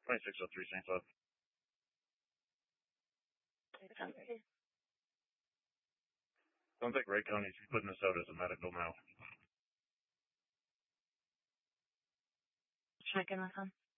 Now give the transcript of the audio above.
2603 St. Cloud. Sounds like Wright County's putting this out as a medical now. Check in with them.